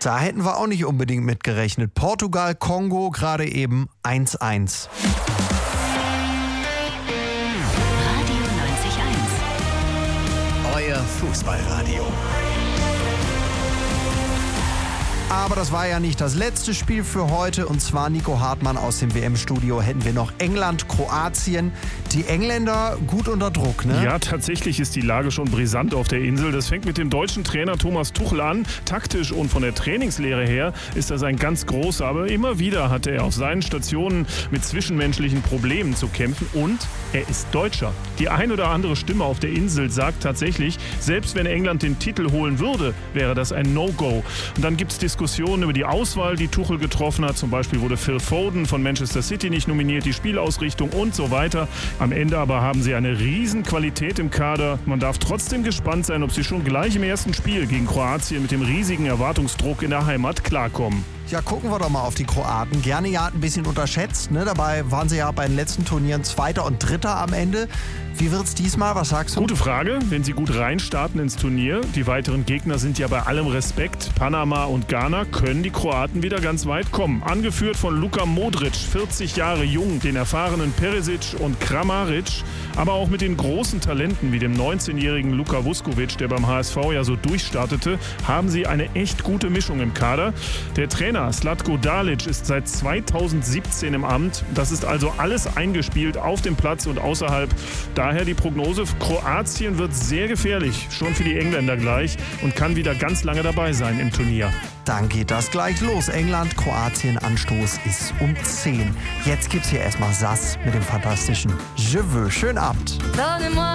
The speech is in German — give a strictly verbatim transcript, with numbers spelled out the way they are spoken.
Da hätten wir auch nicht unbedingt mit gerechnet. Portugal, Kongo, gerade eben eins eins. Radio neunzig Komma eins. Euer Fußballradio. Aber das war ja nicht das letzte Spiel für heute. Und zwar, Nico Hartmann aus dem W M-Studio, hätten wir noch England, Kroatien. Die Engländer gut unter Druck, ne? Ja, tatsächlich ist die Lage schon brisant auf der Insel. Das fängt mit dem deutschen Trainer Thomas Tuchel an. Taktisch und von der Trainingslehre her ist das ein ganz großer. Aber immer wieder hatte er auf seinen Stationen mit zwischenmenschlichen Problemen zu kämpfen. Und er ist Deutscher. Die ein oder andere Stimme auf der Insel sagt tatsächlich, selbst wenn England den Titel holen würde, wäre das ein No-Go. Und dann gibt es Diskussionen über die Auswahl, die Tuchel getroffen hat. Zum Beispiel wurde Phil Foden von Manchester City nicht nominiert, die Spielausrichtung und so weiter. Am Ende aber haben sie eine riesen Qualität im Kader. Man darf trotzdem gespannt sein, ob sie schon gleich im ersten Spiel gegen Kroatien mit dem riesigen Erwartungsdruck in der Heimat klarkommen. Ja, gucken wir doch mal auf die Kroaten. Gerne ja ein bisschen unterschätzt, ne? Dabei waren sie ja bei den letzten Turnieren Zweiter und Dritter am Ende. Wie wird's diesmal? Was sagst du? Gute Frage, wenn sie gut reinstarten ins Turnier. Die weiteren Gegner sind ja bei allem Respekt. Panama und Ghana, können die Kroaten wieder ganz weit kommen. Angeführt von Luka Modric, vierzig Jahre jung, den erfahrenen Perisic und Kramaric, aber auch mit den großen Talenten wie dem neunzehnjährigen Luka Vuskovic, der beim H S V ja so durchstartete, haben sie eine echt gute Mischung im Kader. Der Trainer Zlatko Dalic ist seit zweitausendsiebzehn im Amt. Das ist also alles eingespielt auf dem Platz und außerhalb. Daher die Prognose, Kroatien wird sehr gefährlich, schon für die Engländer gleich, und kann wieder ganz lange dabei sein im Turnier. Dann geht das gleich los. England, Kroatien, Anstoß ist um zehn. Jetzt gibt's hier erstmal Sass mit dem fantastischen Je veux. Schönen Abend.